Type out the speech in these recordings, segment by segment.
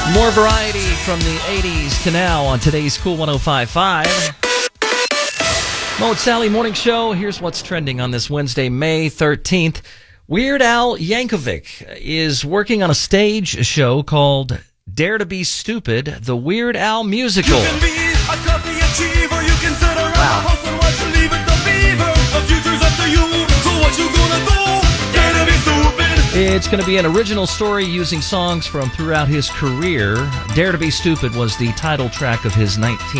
More variety from the 80s to now on today's Cool 105.5. Mo and Sally Morning Show. Here's what's trending on this Wednesday, May 13th. Weird Al Yankovic is working on a stage show called Dare to Be Stupid, the Weird Al Musical. You can be a coffee achiever, you can sit around the house and watch you leave it the beaver. The future's up to you, so what you gonna do? Dare to be stupid. It's going to be an original story using songs from throughout his career. Dare to Be Stupid was the title track of his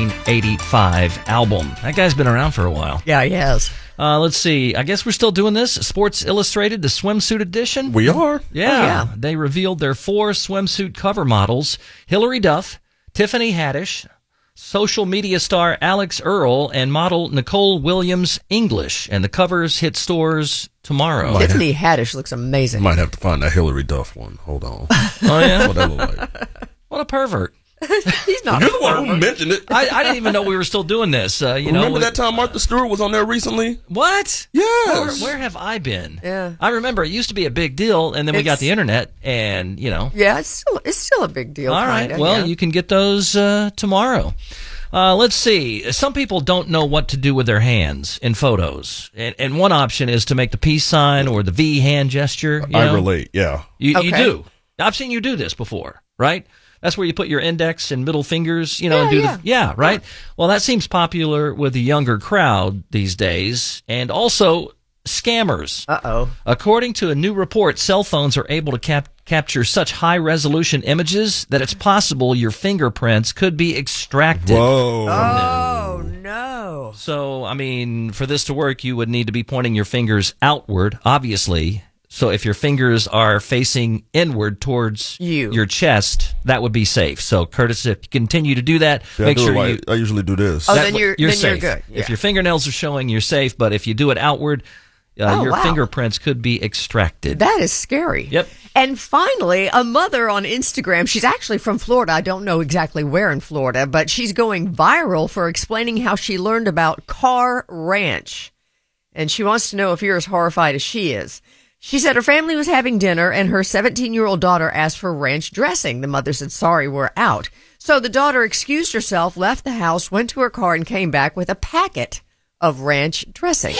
1985 album. That guy's been around for a while. Yeah, he has. Let's see. I guess we're still doing this. Sports Illustrated, the swimsuit edition. We are? Yeah. They revealed their 4 swimsuit cover models: Hilary Duff, Tiffany Haddish, social media star Alex Earl, and model Nicole Williams English. And the covers hit stores tomorrow. Tiffany Haddish looks amazing. Might have to find that Hillary Duff one. Hold on. Oh, yeah? What that look like? What a pervert. He's not. You're the one who mentioned it. I didn't even know we were still doing this. Remember that time Martha Stewart was on there recently? What? Yes. Where have I been? Yeah. I remember it used to be a big deal, and then we got the internet, and, Yeah, it's still a big deal. All right. kinda, Well, yeah. you can get those tomorrow. Let's see. Some people don't know what to do with their hands in photos. And one option is to make the peace sign or the V hand gesture. I relate, yeah. You Okay. do. I've seen you do this before, right? That's where you put your index and middle fingers, and do the right? Well, that seems popular with the younger crowd these days, and also scammers. Uh-oh. According to a new report, cell phones are able to capture such high-resolution images that it's possible your fingerprints could be extracted. Whoa. Oh, no. So, for this to work, you would need to be pointing your fingers outward, obviously. So if your fingers are facing inward towards your chest, that would be safe. So, Curtis, if you continue to do that, make sure I usually do this. Oh, then you're safe. good. If your fingernails are showing, you're safe. But if you do it outward, your wow. fingerprints could be extracted. That is scary. Yep. And finally, a mother on Instagram, she's actually from Florida. I don't know exactly where in Florida, but she's going viral for explaining how she learned about Car Ranch. And she wants to know if you're as horrified as she is. She said her family was having dinner and her 17-year-old daughter asked for ranch dressing. The mother said, sorry, we're out. So the daughter excused herself, left the house, went to her car, and came back with a packet of ranch dressing.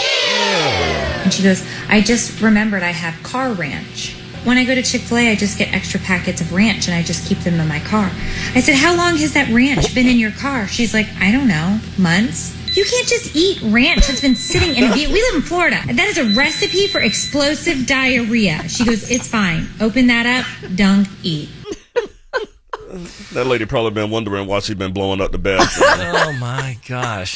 And she goes, I just remembered I have Car Ranch. When I go to Chick-fil-A, I just get extra packets of ranch and I just keep them in my car. I said, how long has that ranch been in your car? She's like, I don't know, months. You can't just eat ranch that's been sitting in a we live in Florida. That is a recipe for explosive diarrhea. She goes, it's fine. Open that up, dunk, eat. That lady probably been wondering why she been blowing up the bathroom. Oh, my gosh.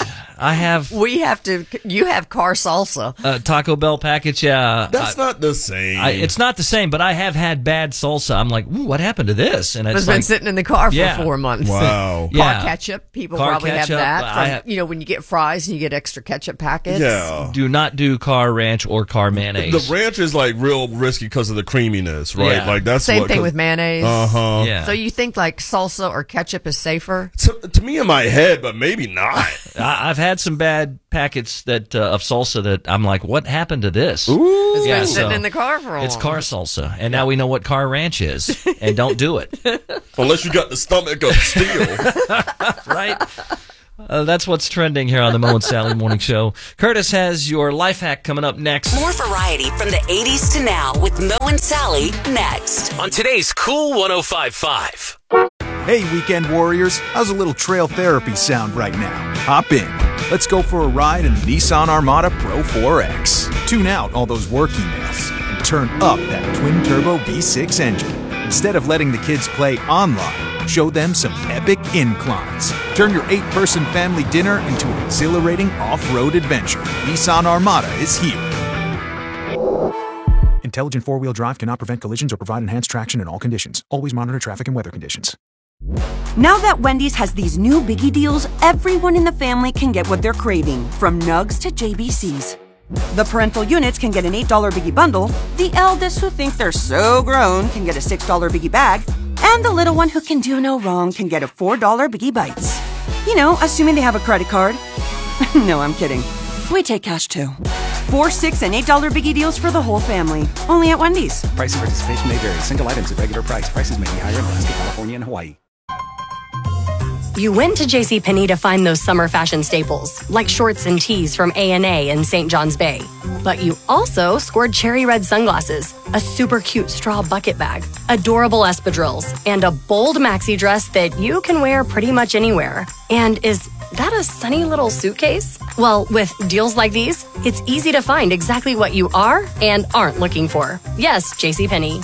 You have car salsa. Taco Bell package, yeah. That's not the same. It's not the same, but I have had bad salsa. I'm like, ooh, what happened to this? And It's been sitting in the car for 4 months. Wow. Car ketchup. People Car probably ketchup, have that. From, when you get fries and you get extra ketchup packets. Yeah. Do not do Car Ranch or Car Mayonnaise. The ranch is like real risky because of the creaminess, right? Yeah. Like that's Same thing with mayonnaise. Uh-huh. Yeah. So you think like salsa or ketchup is safer? To me in my head, but maybe not. I've had some bad packets of salsa that I'm like, what happened to this? Ooh. It's been sitting in the car for a It's while. car salsa, and now we know what Car Ranch is, and don't do it. Unless you got the stomach of steel. Right? That's what's trending here on the Mo and Sally Morning Show. Curtis has your life hack coming up next. More variety from the 80s to now with Mo and Sally next. On today's Cool 105.5. Hey, weekend warriors, how's a little trail therapy sound right now? Hop in. Let's go for a ride in the Nissan Armada Pro 4X. Tune out all those work emails and turn up that twin-turbo V6 engine. Instead of letting the kids play online, show them some epic inclines. Turn your 8-person family dinner into an exhilarating off-road adventure. Nissan Armada is here. Intelligent four-wheel drive cannot prevent collisions or provide enhanced traction in all conditions. Always monitor traffic and weather conditions. Now that Wendy's has these new biggie deals, everyone in the family can get what they're craving, from nugs to JBCs. The parental units can get an $8 biggie bundle, the eldest who think they're so grown can get a $6 biggie bag, and the little one who can do no wrong can get a $4 biggie bites. You know, assuming they have a credit card. No, I'm kidding. We take cash too. 4, $6, and $8 biggie deals for the whole family. Only at Wendy's. Price and participation may vary. Single items at regular price. Prices may be higher in Alaska, California, and Hawaii. You went to JCPenney to find those summer fashion staples, like shorts and tees from A&A in St. John's Bay. But you also scored cherry red sunglasses, a super cute straw bucket bag, adorable espadrilles, and a bold maxi dress that you can wear pretty much anywhere. And is that a sunny little suitcase? Well, with deals like these, it's easy to find exactly what you are and aren't looking for. Yes, JCPenney.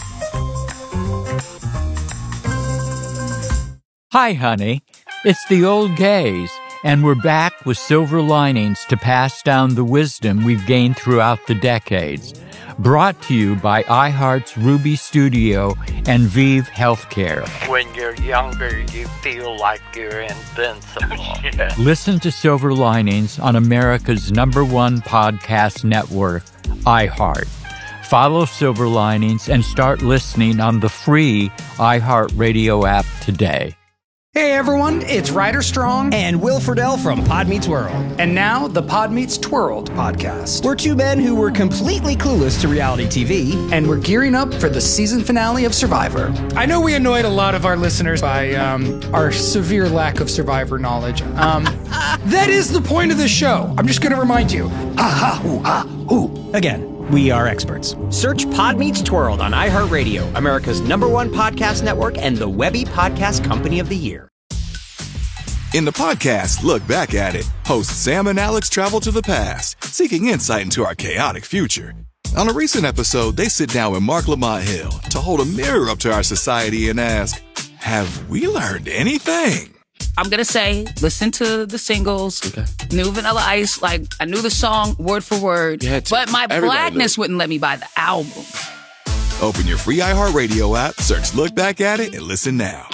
Hi, honey. It's the old gays, and we're back with silver linings to pass down the wisdom we've gained throughout the decades. Brought to you by iHeart's Ruby Studio and Vive Healthcare. When you're younger, you feel like you're invincible. Yeah. Listen to Silver Linings on America's #1 podcast network, iHeart. Follow Silver Linings and start listening on the free iHeartRadio app today. Hey everyone, it's Ryder Strong and Will Friedle from Pod Meets World. And now the Pod Meets Twirled podcast. We're two men who were completely clueless to reality TV. And we're gearing up for the season finale of Survivor. I know we annoyed a lot of our listeners by our severe lack of Survivor knowledge. That is the point of the show. I'm just going to remind you. Again. We are experts. Search Pod Meets Twirled on iHeartRadio, America's #1 podcast network and the Webby Podcast Company of the Year. In the podcast, Look Back at It, hosts Sam and Alex travel to the past, seeking insight into our chaotic future. On a recent episode, they sit down with Mark Lamont Hill to hold a mirror up to our society and ask, have we learned anything? I'm going to say, listen to the singles, New Vanilla Ice, like, I knew the song word for word, but my blackness wouldn't let me buy the album. Open your free iHeartRadio app, search Look Back at It, and listen now.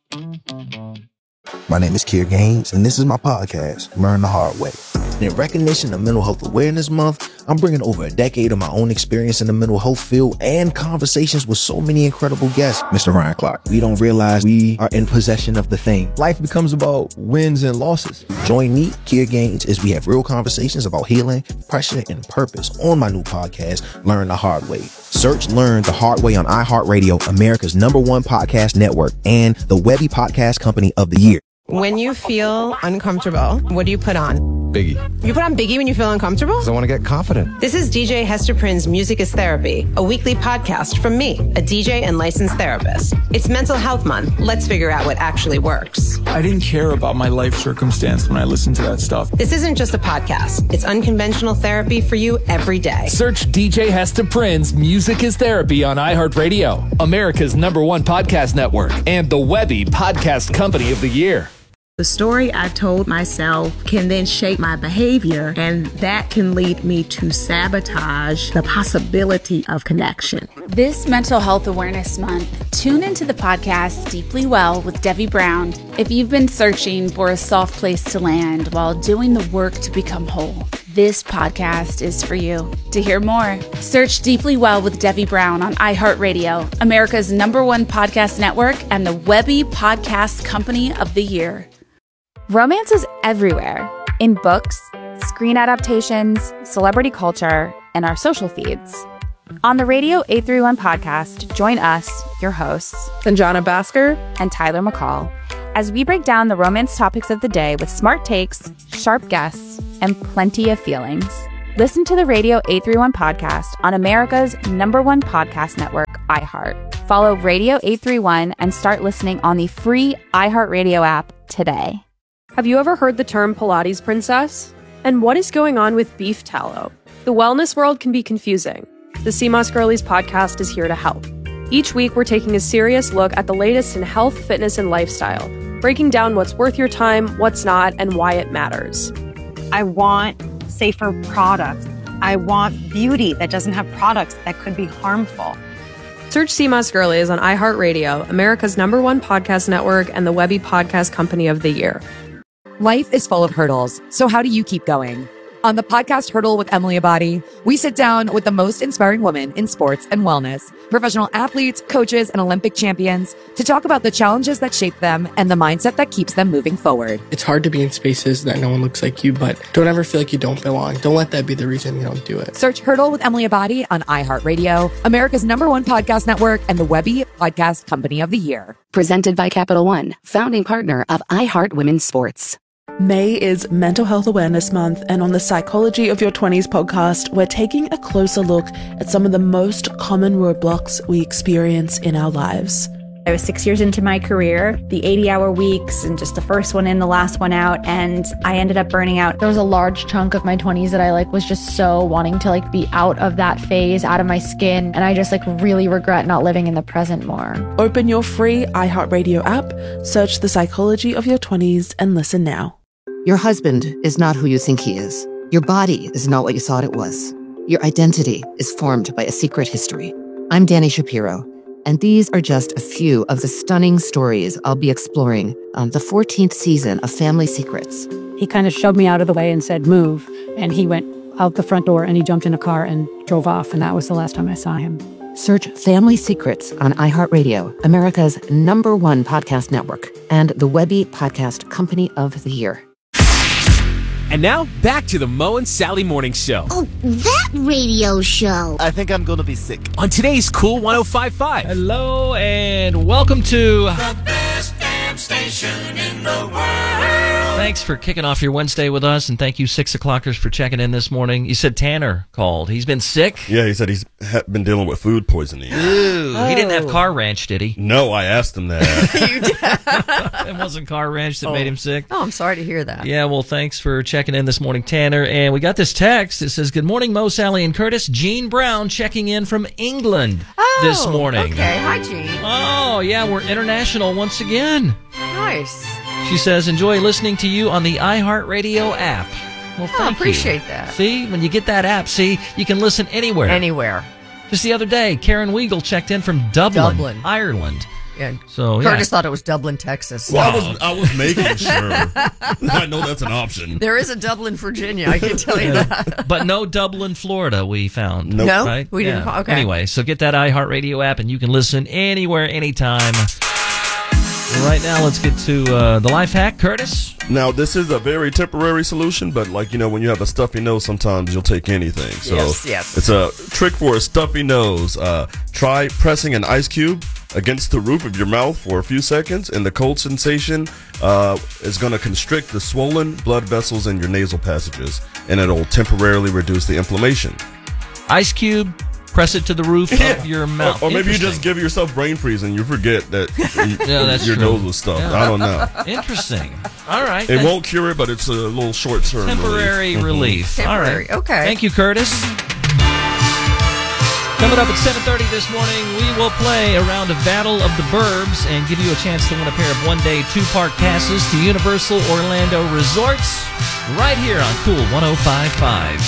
My name is Kier Gaines, and this is my podcast, Learn the Hard Way. In recognition of Mental Health Awareness Month, I'm bringing over a decade of my own experience in the mental health field and conversations with so many incredible guests. Mr. Ryan Clark, we don't realize we are in possession of the thing. Life becomes about wins and losses. Join me, Kier Gaines, as we have real conversations about healing, pressure, and purpose on my new podcast, Learn the Hard Way. Search Learn the Hard Way on iHeartRadio, America's #1 podcast network, and the Webby Podcast Company of the Year. When you feel uncomfortable, what do you put on? Biggie. You put on Biggie when you feel uncomfortable? Because I want to get confident. This is DJ Hester Prynne's Music is Therapy, a weekly podcast from me, a DJ and licensed therapist. It's Mental Health Month. Let's figure out what actually works. I didn't care about my life circumstance when I listened to that stuff. This isn't just a podcast. It's unconventional therapy for you every day. Search DJ Hester Prynne's Music is Therapy on iHeartRadio, America's #1 podcast network, and the Webby Podcast Company of the Year. The story I told myself can then shape my behavior, and that can lead me to sabotage the possibility of connection. This Mental Health Awareness Month, tune into the podcast Deeply Well with Debbie Brown if you've been searching for a soft place to land while doing the work to become whole. This podcast is for you. To hear more, search Deeply Well with Debbie Brown on iHeartRadio, America's #1 podcast network, and the Webby Podcast Company of the Year. Romance is everywhere, in books, screen adaptations, celebrity culture, and our social feeds. On the Radio 831 podcast, join us, your hosts, Sanjana Bhaskar and Tyler McCall, as we break down the romance topics of the day with smart takes, sharp guests, and plenty of feelings. Listen to the Radio 831 podcast on America's #1 podcast network, iHeart. Follow Radio 831 and start listening on the free iHeartRadio app today. Have you ever heard the term Pilates princess? And what is going on with beef tallow? The wellness world can be confusing. The CMOS Girlies podcast is here to help. Each week, we're taking a serious look at the latest in health, fitness, and lifestyle, breaking down what's worth your time, what's not, and why it matters. I want safer products. I want beauty that doesn't have products that could be harmful. Search CMOS Girlies on iHeartRadio, America's #1 podcast network, and the Webby Podcast Company of the Year. Life is full of hurdles, so how do you keep going? On the podcast Hurdle with Emily Abadi, we sit down with the most inspiring women in sports and wellness, professional athletes, coaches, and Olympic champions to talk about the challenges that shape them and the mindset that keeps them moving forward. It's hard to be in spaces that no one looks like you, but don't ever feel like you don't belong. Don't let that be the reason you don't do it. Search Hurdle with Emily Abadi on iHeartRadio, America's #1 podcast network, and the Webby Podcast Company of the Year. Presented by Capital One, founding partner of iHeart Women's Sports. May is Mental Health Awareness Month, and on the Psychology of Your 20s podcast, we're taking a closer look at some of the most common roadblocks we experience in our lives. I was 6 years into my career, the 80-hour weeks and just the first one in, the last one out, and I ended up burning out. There was a large chunk of my 20s that I was just so wanting to be out of that phase, out of my skin, and I just really regret not living in the present more. Open your free iHeartRadio app, search The Psychology of Your 20s, and listen now. Your husband is not who you think he is. Your body is not what you thought it was. Your identity is formed by a secret history. I'm Danny Shapiro, and these are just a few of the stunning stories I'll be exploring on the 14th season of Family Secrets. He kind of shoved me out of the way and said, move. And he went out the front door and he jumped in a car and drove off. And that was the last time I saw him. Search Family Secrets on iHeartRadio, America's #1 podcast network, and the Webby Podcast Company of the Year. And now, back to the Mo and Sally Morning Show. Oh, that radio show. I think I'm going to be sick. On today's Cool 105.5. Hello, and welcome to the best damn station in the world. Thanks for kicking off your Wednesday with us, and thank you 6 o'clockers for checking in this morning. You said Tanner called. He's been sick? Yeah, he said he's been dealing with food poisoning. Ooh, He didn't have Car Ranch, did he? No, I asked him that. You did? It wasn't Car Ranch that made him sick? Oh, I'm sorry to hear that. Yeah, well, thanks for checking in this morning, Tanner. And we got this text. It says, good morning, Mo, Sally, and Curtis. Jean Brown checking in from England this morning. Okay, hi, Jean. Oh, yeah, we're international once again. Nice. She says, enjoy listening to you on the iHeartRadio app. Well, thank I appreciate you. that. See, when you get that app, you can listen anywhere. Anywhere. Just the other day, Karen Weigel checked in from Dublin. Ireland. Yeah. So Curtis thought it was Dublin, Texas. Well, I was making sure. I know that's an option. There is a Dublin, Virginia. I can tell you that. But no Dublin, Florida, we found. Nope. No? Right? We didn't. Okay. Anyway, so get that iHeartRadio app and you can listen anywhere, anytime. Right now, let's get to the life hack. Curtis? Now, this is a very temporary solution, but when you have a stuffy nose, sometimes you'll take anything. So yes. It's a trick for a stuffy nose. Try pressing an ice cube against the roof of your mouth for a few seconds, and the cold sensation is going to constrict the swollen blood vessels in your nasal passages, and it'll temporarily reduce the inflammation. Ice cube. Press it to the roof of your mouth. Or maybe you just give yourself brain freeze and you forget that your true. nose was stuffed. Yeah. I don't know. Interesting. All right. It won't cure it, but it's a little short-term temporary relief. Temporary. All right. Okay. Thank you, Curtis. Coming up at 7:30 this morning, we will play a round of Battle of the Burbs and give you a chance to win a pair of one-day, two-park passes to Universal Orlando Resorts right here on Cool 105.5.